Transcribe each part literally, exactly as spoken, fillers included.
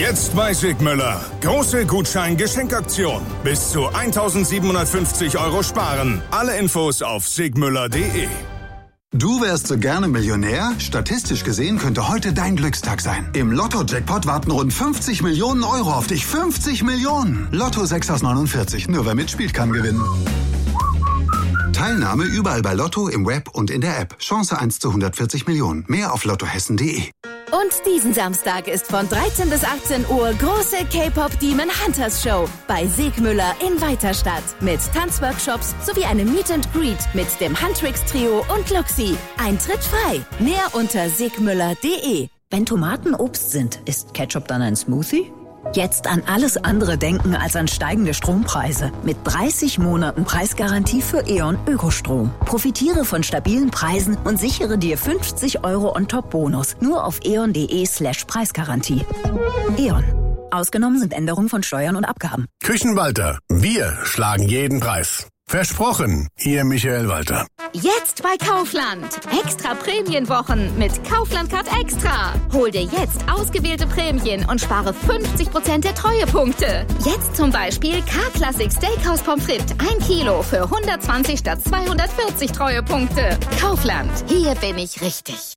Jetzt bei Sigmüller. Große Gutschein-Geschenkaktion. Bis zu eintausendsiebenhundertfünfzig Euro sparen. Alle Infos auf sigmüller punkt de. Du wärst so gerne Millionär? Statistisch gesehen könnte heute dein Glückstag sein. Im Lotto-Jackpot warten rund fünfzig Millionen Euro auf dich. fünfzig Millionen! Lotto sechs aus neunundvierzig. Nur wer mitspielt, kann gewinnen. Teilnahme überall bei Lotto, im Web und in der App. Chance eins zu hundertvierzig Millionen. Mehr auf lottohessen punkt de. Und diesen Samstag ist von dreizehn bis achtzehn Uhr große K-Pop Demon Hunters Show bei Sigmüller in Weiterstadt. Mit Tanzworkshops sowie einem Meet and Greet mit dem Huntrix Trio und Luxi. Eintritt frei. Mehr unter sigmüller punkt de. Wenn Tomaten Obst sind, ist Ketchup dann ein Smoothie? Jetzt an alles andere denken als an steigende Strompreise. Mit dreißig Monaten Preisgarantie für E.ON Ökostrom. Profitiere von stabilen Preisen und sichere dir fünfzig Euro On-Top-Bonus. Nur auf eon punkt de slash Preisgarantie. E.ON. Ausgenommen sind Änderungen von Steuern und Abgaben. Küchenwalter. Wir schlagen jeden Preis. Versprochen, Ihr Michael Walter. Jetzt bei Kaufland. Extra Prämienwochen mit Kaufland Card Extra. Hol dir jetzt ausgewählte Prämien und spare fünfzig Prozent der Treuepunkte. Jetzt zum Beispiel K-Classic Steakhouse Pommes frites ein Kilo für hundertzwanzig statt zweihundertvierzig Treuepunkte. Kaufland. Hier bin ich richtig.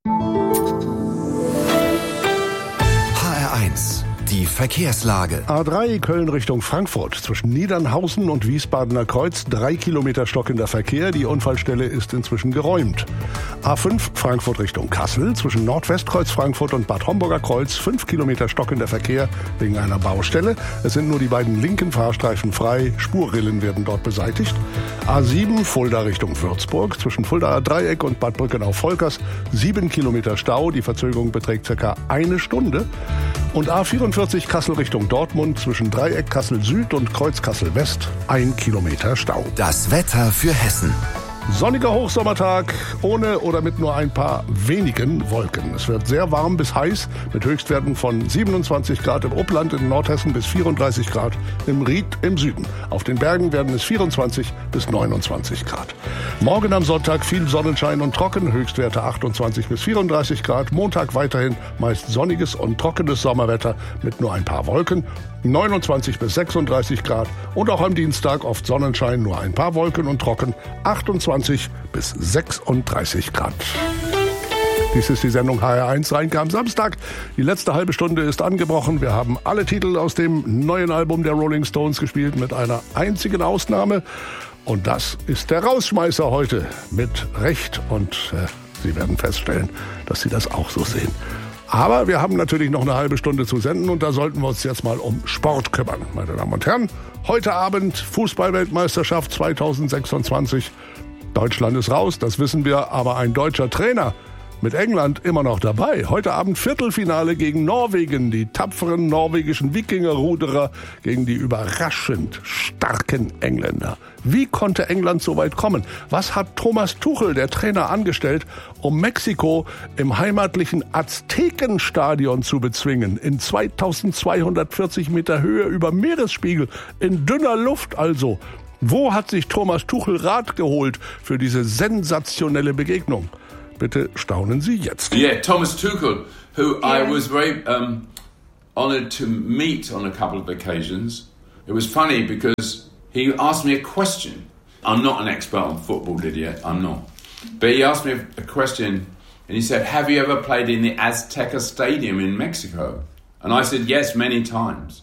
H R eins. Die Verkehrslage. A drei Köln Richtung Frankfurt. Zwischen Niedernhausen und Wiesbadener Kreuz. Drei Kilometer stockender Verkehr. Die Unfallstelle ist inzwischen geräumt. A fünf Frankfurt Richtung Kassel. Zwischen Nordwestkreuz Frankfurt und Bad Homburger Kreuz. Fünf Kilometer stockender Verkehr wegen einer Baustelle. Es sind nur die beiden linken Fahrstreifen frei. Spurrillen werden dort beseitigt. A sieben Fulda Richtung Würzburg. Zwischen Fuldaer Dreieck und Bad Brückenau-Volkers. Sieben Kilometer Stau. Die Verzögerung beträgt circa eine Stunde. Und A vierundvierzig Kassel Richtung Dortmund zwischen Dreieck Kassel Süd und Kreuz Kassel West ein Kilometer Stau. Das Wetter für Hessen. Sonniger Hochsommertag, ohne oder mit nur ein paar wenigen Wolken. Es wird sehr warm bis heiß, mit Höchstwerten von siebenundzwanzig Grad im Upland in Nordhessen bis vierunddreißig Grad im Ried im Süden. Auf den Bergen werden es vierundzwanzig bis neunundzwanzig Grad. Morgen am Sonntag viel Sonnenschein und trocken, Höchstwerte achtundzwanzig bis vierunddreißig Grad. Montag weiterhin meist sonniges und trockenes Sommerwetter mit nur ein paar Wolken, neunundzwanzig bis sechsunddreißig Grad. Und auch am Dienstag oft Sonnenschein, nur ein paar Wolken und trocken, achtundzwanzig bis sechsunddreißig Grad. Dies ist die Sendung H R eins Rheinke am Samstag. Die letzte halbe Stunde ist angebrochen. Wir haben alle Titel aus dem neuen Album der Rolling Stones gespielt, mit einer einzigen Ausnahme. Und das ist der Rausschmeißer heute. Mit Recht. Und äh, Sie werden feststellen, dass Sie das auch so sehen. Aber wir haben natürlich noch eine halbe Stunde zu senden und da sollten wir uns jetzt mal um Sport kümmern. Meine Damen und Herren, heute Abend Fußball-Weltmeisterschaft zweitausendsechsundzwanzig. Deutschland ist raus, das wissen wir, aber ein deutscher Trainer mit England immer noch dabei. Heute Abend Viertelfinale gegen Norwegen. Die tapferen norwegischen Wikinger-Ruderer gegen die überraschend starken Engländer. Wie konnte England so weit kommen? Was hat Thomas Tuchel, der Trainer, angestellt, um Mexiko im heimatlichen Aztekenstadion zu bezwingen? In zweitausendzweihundertvierzig Meter Höhe über Meeresspiegel, in dünner Luft also. Wo hat sich Thomas Tuchel Rat geholt für diese sensationelle Begegnung? Bitte staunen Sie jetzt. Yeah, Thomas Tuchel, who yeah. I was very um, honored to meet on a couple of occasions. It was funny because he asked me a question. I'm not an expert on football, Lydia, I'm not. But he asked me a question and he said, have you ever played in the Azteca Stadium in Mexico? And I said, yes, many times.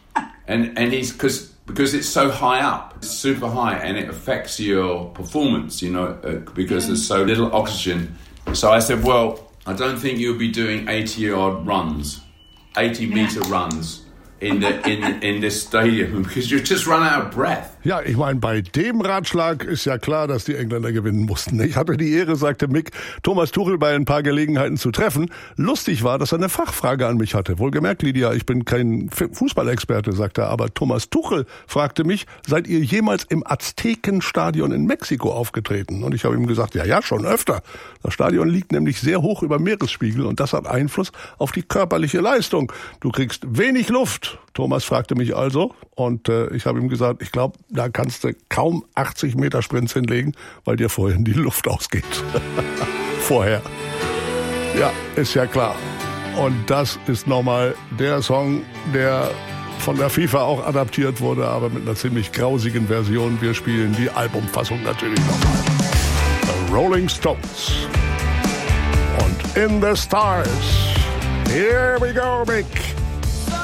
And and he's, because because it's so high up, it's super high, and it affects your performance, you know, uh, because there's so little oxygen. So I said, well, I don't think you'll be doing eighty-yard runs, eighty-meter runs in the in in this stadium because you just run out of breath. Ja, ich meine, bei dem Ratschlag ist ja klar, dass die Engländer gewinnen mussten. Ich hatte die Ehre, sagte Mick, Thomas Tuchel bei ein paar Gelegenheiten zu treffen. Lustig war, dass er eine Fachfrage an mich hatte. Wohlgemerkt, Lydia, ich bin kein Fußballexperte, sagte er, aber Thomas Tuchel fragte mich, seid ihr jemals im Aztekenstadion in Mexiko aufgetreten? Und ich habe ihm gesagt, ja, ja, schon öfter. Das Stadion liegt nämlich sehr hoch über Meeresspiegel und das hat Einfluss auf die körperliche Leistung. Du kriegst wenig Luft. Thomas fragte mich also und äh, ich habe ihm gesagt, ich glaube, da kannst du kaum achtzig Meter Sprints hinlegen, weil dir vorhin die Luft ausgeht. Vorher. Ja, ist ja klar. Und das ist nochmal der Song, der von der FIFA auch adaptiert wurde, aber mit einer ziemlich grausigen Version. Wir spielen die Albumfassung natürlich nochmal. The Rolling Stones und In the Stars. Here we go, Mick.